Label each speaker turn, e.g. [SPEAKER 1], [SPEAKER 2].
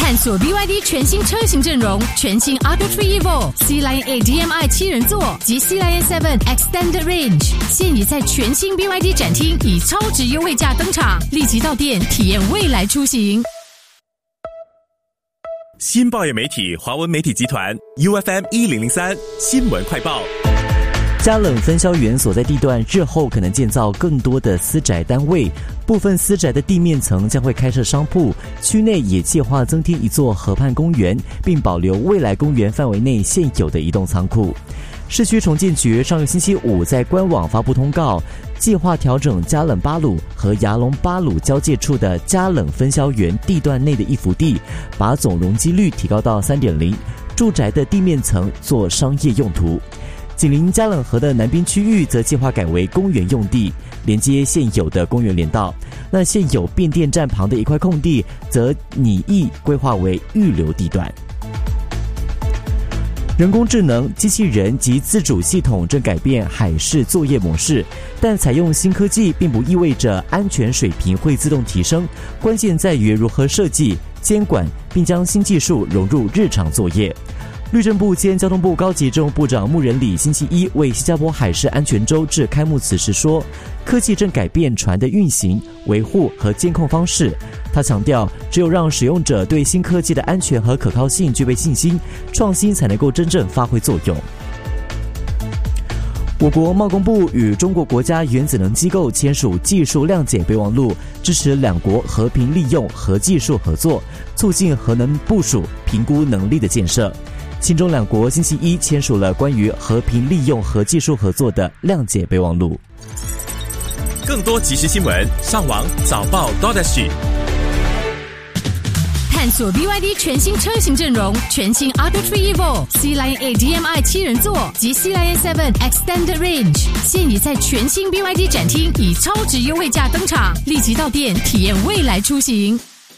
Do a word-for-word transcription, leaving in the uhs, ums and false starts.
[SPEAKER 1] 探索 B Y D 全新车型阵容，全新 Auto Three Evo、C Line eight D M I 七人座及 C Line seven Extended Range， 现已在全新 B Y D 展厅以超值优惠价登场，立即到店体验未来出行。
[SPEAKER 2] 新报业媒体华文媒体集团 U F M 一零零三新闻快报。
[SPEAKER 3] 嘉冷分销园所在地段日后可能建造更多的私宅单位，部分私宅的地面层将会开设商铺，区内也计划增添一座河畔公园，并保留未来公园范围内现有的移动仓库。市区重建局上个星期五在官网发布通告，计划调整嘉冷巴鲁和牙龙巴鲁交界处的嘉冷分销园地段内的一幅地，把总容积率提高到 三点零， 住宅的地面层做商业用途。紧邻嘉冷河的南边区域则计划改为公园用地，连接现有的公园连道。那现有变电站旁的一块空地则拟议规划为预留地段。人工智能、机器人及自主系统正改变海事作业模式，但采用新科技并不意味着安全水平会自动提升，关键在于如何设计、监管，并将新技术融入日常作业。律政部兼交通部高级政务部长穆仁礼星期一为新加坡海事安全周致开幕辞时说，科技正改变船的运行、维护和监控方式。他强调，只有让使用者对新科技的安全和可靠性具备信心，创新才能够真正发挥作用。我国贸工部与中国国家原子能机构签署技术谅解备忘录，支持两国和平利用核技术合作，促进核能部署评估能力的建设。其中两国星期一签署了关于和平利用核技术合作的谅解备忘录。
[SPEAKER 2] 更多即时新闻，上网早报 .sg。
[SPEAKER 1] 探索 B Y D 全新车型阵容，全新 Auto Three Evo、C Line eight D M I 七人座及 C Line seven Extended Range， 现已在全新 B Y D 展厅以超值优惠价登场，立即到店体验未来出行。